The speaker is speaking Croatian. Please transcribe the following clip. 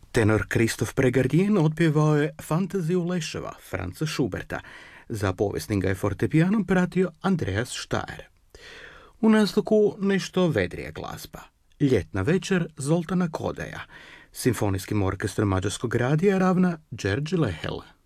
Tenor Kristof Pregardien otpjevao je Fantaziju leševa Franza Schuberta. Za povijesnim ga je fortepijanom pratio Andreas Steyr. U nastavku nešto vedrije glazba. Ljetna večer Zoltana Kodaja. Simfonijskim orkestrom Mađarskog radija ravna Đerđe Lehel.